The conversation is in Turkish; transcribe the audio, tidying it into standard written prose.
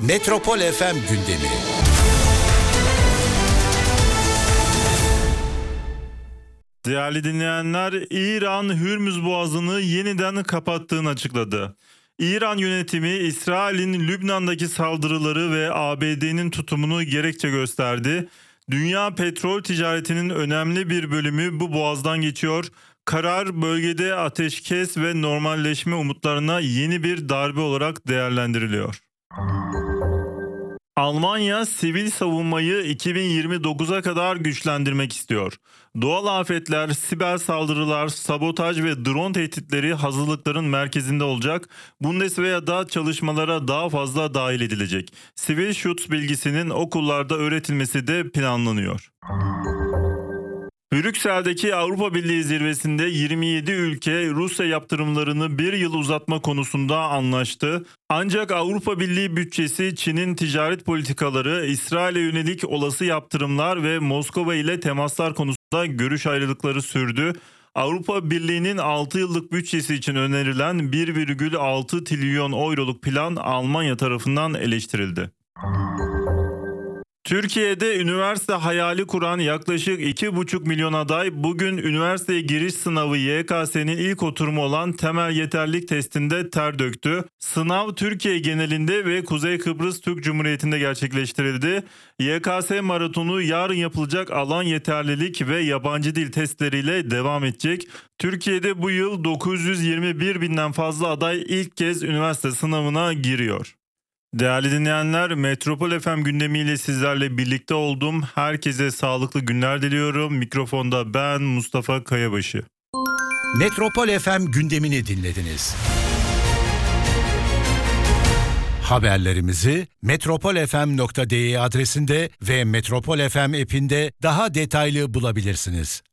Metropol FM gündemi. Değerli dinleyenler, İran Hürmüz Boğazı'nı yeniden kapattığını açıkladı. İran yönetimi İsrail'in Lübnan'daki saldırıları ve ABD'nin tutumunu gerekçe gösterdi. Dünya petrol ticaretinin önemli bir bölümü bu boğazdan geçiyor. Karar bölgede ateşkes ve normalleşme umutlarına yeni bir darbe olarak değerlendiriliyor. Almanya sivil savunmayı 2029'a kadar güçlendirmek istiyor. Doğal afetler, siber saldırılar, sabotaj ve drone tehditleri hazırlıkların merkezinde olacak. Bundeswehr'da çalışmalara daha fazla dahil edilecek. Sivil Schutz bilgisinin okullarda öğretilmesi de planlanıyor. Brüksel'deki Avrupa Birliği zirvesinde 27 ülke Rusya yaptırımlarını bir yıl uzatma konusunda anlaştı. Ancak Avrupa Birliği bütçesi, Çin'in ticaret politikaları, İsrail'e yönelik olası yaptırımlar ve Moskova ile temaslar konusunda görüş ayrılıkları sürdü. Avrupa Birliği'nin 6 yıllık bütçesi için önerilen 1,6 trilyon euroluk plan Almanya tarafından eleştirildi. Türkiye'de üniversite hayali kuran yaklaşık 2,5 milyon aday bugün üniversiteye giriş sınavı YKS'nin ilk oturumu olan temel yeterlilik testinde ter döktü. Sınav Türkiye genelinde ve Kuzey Kıbrıs Türk Cumhuriyeti'nde gerçekleştirildi. YKS maratonu yarın yapılacak alan yeterlilik ve yabancı dil testleriyle devam edecek. Türkiye'de bu yıl 921 binden fazla aday ilk kez üniversite sınavına giriyor. Değerli dinleyenler, Metropol FM gündemiyle sizlerle birlikte oldum. Herkese sağlıklı günler diliyorum. Mikrofonda ben Mustafa Kayabaşı. Metropol FM gündemini dinlediniz. Haberlerimizi metropolfm.de adresinde ve Metropol FM app'inde daha detaylı bulabilirsiniz.